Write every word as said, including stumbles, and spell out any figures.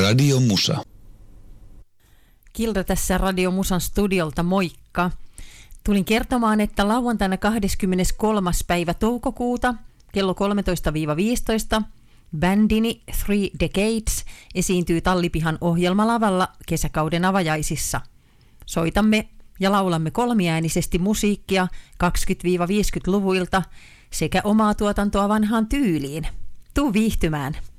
Radio Musa. Kilda tässä Radio Musan studiolta, moikka. Tulin kertomaan, että lauantaina kahdeskymmeneskolmas päivä toukokuuta kello kolmetoista viisitoista bändini Three Decades esiintyy Tallipihan ohjelmalavalla kesäkauden avajaisissa. Soitamme ja laulamme kolmiäänisesti musiikkia kaksikymmentä-viisikymmentäluvuilta sekä omaa tuotantoa vanhaan tyyliin. Tuu viihtymään!